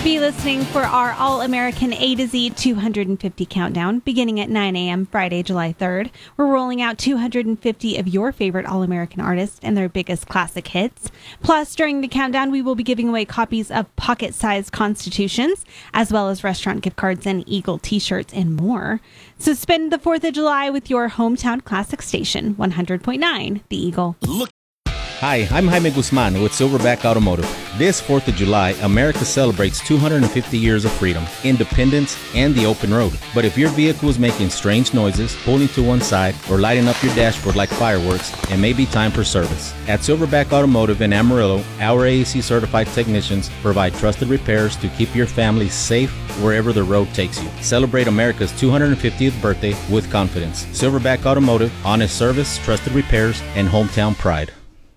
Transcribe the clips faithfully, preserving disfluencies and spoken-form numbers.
Be listening for our All-American A to Z two hundred fifty countdown beginning at nine a.m. Friday, July third. We're rolling out two hundred fifty of your favorite All-American artists and their biggest classic hits. Plus, during the countdown, we will be giving away copies of pocket-sized Constitutions, as well as restaurant gift cards and Eagle t-shirts and more. So spend the fourth of July with your hometown classic station, one hundred point nine The Eagle. Look. Hi, I'm Jaime Guzman with Silverback Automotive. This fourth of July, America celebrates two hundred fifty years of freedom, independence, and the open road. But if your vehicle is making strange noises, pulling to one side, or lighting up your dashboard like fireworks, it may be time for service. At Silverback Automotive in Amarillo, our A A C-certified technicians provide trusted repairs to keep your family safe wherever the road takes you. Celebrate America's two hundred fiftieth birthday with confidence. Silverback Automotive, honest service, trusted repairs, and hometown pride.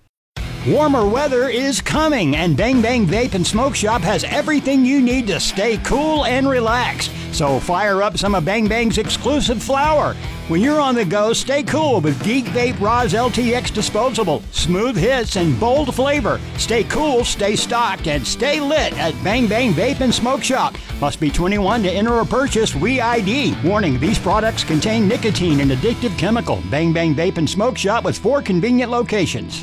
Warmer weather is coming, and Bang Bang Vape and Smoke Shop has everything you need to stay cool and relaxed. So fire up some of Bang Bang's exclusive flower. When you're on the go, stay cool with Geek Vape Roz L T X Disposable. Smooth hits and bold flavor. Stay cool, stay stocked, and stay lit at Bang Bang Vape and Smoke Shop. Must be twenty-one to enter or purchase. We I D. Warning, these products contain nicotine and addictive chemical. Bang Bang Vape and Smoke Shop with four convenient locations.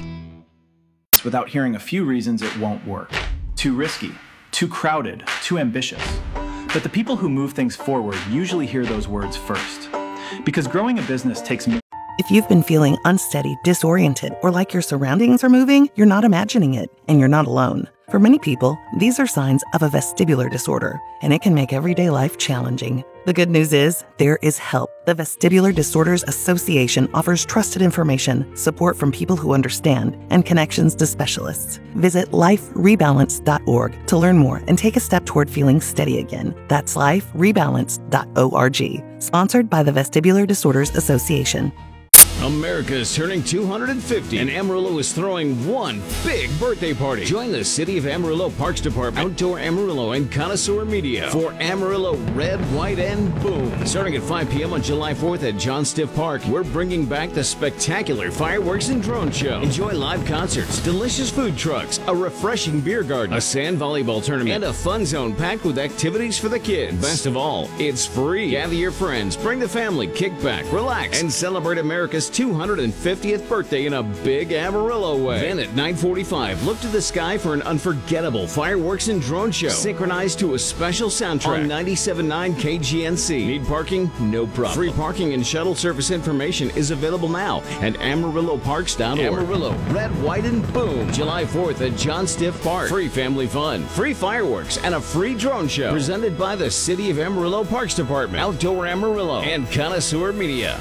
Without hearing a few reasons it won't work. Too risky, too crowded, too ambitious. But the people who move things forward usually hear those words first. Because growing a business takes... If you've been feeling unsteady, disoriented, or like your surroundings are moving, you're not imagining it, and you're not alone. For many people, these are signs of a vestibular disorder, and it can make everyday life challenging. The good news is, there is help. The Vestibular Disorders Association offers trusted information, support from people who understand, and connections to specialists. Visit life rebalance dot org to learn more and take a step toward feeling steady again. That's life rebalance dot org. Sponsored by the Vestibular Disorders Association. America is turning two hundred fifty, and Amarillo is throwing one big birthday party. Join the City of Amarillo Parks Department, Outdoor Amarillo, and Connoisseur Media for Amarillo Red, White, and Boom. Starting at five p.m. on July fourth at John Stiff Park, we're bringing back the spectacular fireworks and drone show. Enjoy live concerts, delicious food trucks, a refreshing beer garden, a sand volleyball tournament, and a fun zone packed with activities for the kids. Best of all, it's free. Gather your friends, bring the family, kick back, relax, and celebrate America's two hundred fiftieth birthday in a big Amarillo way. Then at nine forty-five, look to the sky for an unforgettable fireworks and drone show synchronized to a special soundtrack on ninety-seven point nine K G N C. Need parking? No problem. Free parking and shuttle service information is available now at amarillo parks dot org. Amarillo Red, White, and Boom. July fourth at John Stiff Park. Free family fun, free fireworks, and a free drone show presented by the City of Amarillo Parks Department, Outdoor Amarillo, and Connoisseur Media.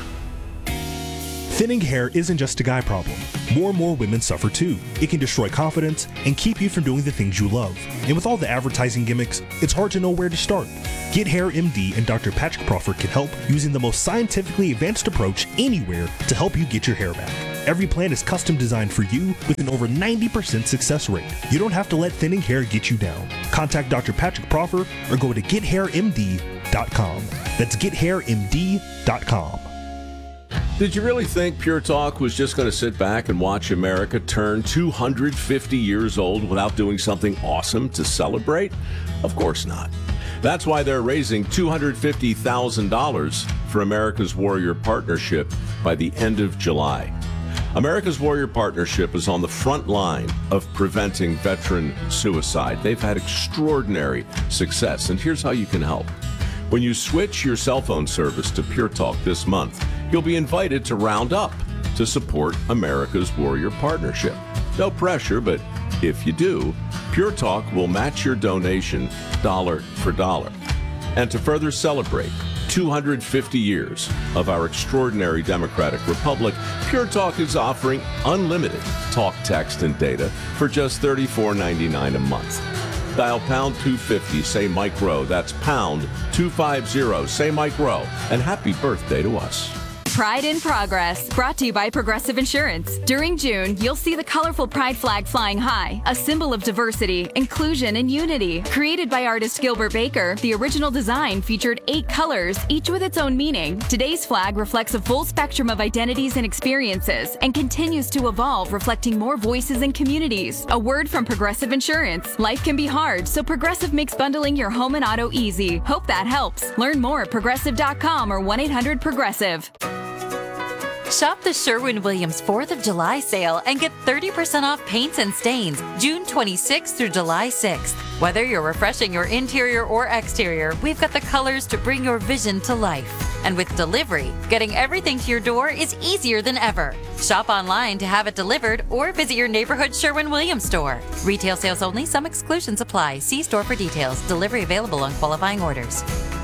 Thinning hair isn't just a guy problem. More and more women suffer too. It can destroy confidence and keep you from doing the things you love. And with all the advertising gimmicks, it's hard to know where to start. Get Hair M D and Doctor Patrick Crawford can help using the most scientifically advanced approach anywhere to help you get your hair back. Every plan is custom designed for you with an over ninety percent success rate. You don't have to let thinning hair get you down. Contact Doctor Patrick Crawford or go to get hair m d dot com. That's get hair m d dot com. Did you really think Pure Talk was just going to sit back and watch America turn two hundred fifty years old without doing something awesome to celebrate? Of course not. That's why they're raising two hundred fifty thousand dollars for America's Warrior Partnership by the end of July. America's Warrior Partnership is on the front line of preventing veteran suicide. They've had extraordinary success, and here's how you can help. When you switch your cell phone service to Pure Talk this month, you'll be invited to round up to support America's Warrior Partnership. No pressure, but if you do, Pure Talk will match your donation dollar for dollar. And to further celebrate two hundred fifty years of our extraordinary democratic republic, Pure Talk is offering unlimited talk, text, and data for just thirty-four ninety-nine a month. Dial pound two fifty, say Mike Rowe. That's pound two fifty, say Mike Rowe. And happy birthday to us. Pride in Progress, brought to you by Progressive Insurance. During June, you'll see the colorful pride flag flying high, a symbol of diversity, inclusion, and unity. Created by artist Gilbert Baker, the original design featured eight colors, each with its own meaning. Today's flag reflects a full spectrum of identities and experiences and continues to evolve, reflecting more voices and communities. A word from Progressive Insurance. Life can be hard, so Progressive makes bundling your home and auto easy. Hope that helps. Learn more at progressive dot com or one eight hundred progressive. Shop the Sherwin-Williams fourth of July sale and get thirty percent off paints and stains June twenty-sixth through July sixth. Whether you're refreshing your interior or exterior, we've got the colors to bring your vision to life. And with delivery, getting everything to your door is easier than ever. Shop online to have it delivered or visit your neighborhood Sherwin-Williams store. Retail sales only. Some exclusions apply. See store for details. Delivery available on qualifying orders.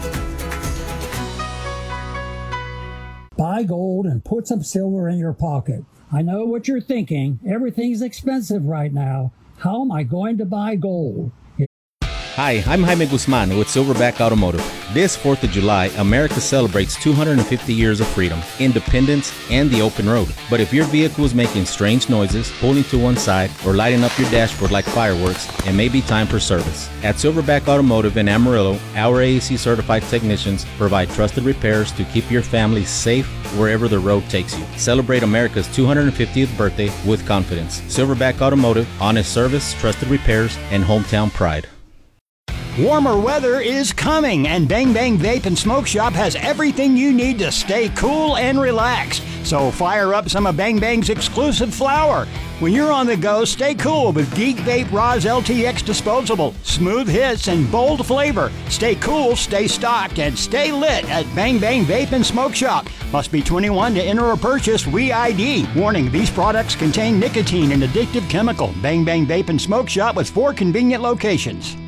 Buy gold and put some silver in your pocket. I know what you're thinking. Everything's expensive right now. How am I going to buy gold? Hi, I'm Jaime Guzman with Silverback Automotive. This fourth of July, America celebrates two hundred fifty years of freedom, independence, and the open road. But if your vehicle is making strange noises, pulling to one side, or lighting up your dashboard like fireworks, it may be time for service. At Silverback Automotive in Amarillo, our A A C certified technicians provide trusted repairs to keep your family safe wherever the road takes you. Celebrate America's two hundred fiftieth birthday with confidence. Silverback Automotive, honest service, trusted repairs, and hometown pride. Warmer weather is coming, and Bang Bang Vape and Smoke Shop has everything you need to stay cool and relaxed. So fire up some of Bang Bang's exclusive flower. When you're on the go, stay cool with Geek Vape Roz L T X Disposable. Smooth hits and bold flavor. Stay cool, stay stocked, and stay lit at Bang Bang Vape and Smoke Shop. Must be twenty-one to enter or purchase. We I D. Warning, these products contain nicotine and addictive chemical. Bang Bang Vape and Smoke Shop with four convenient locations.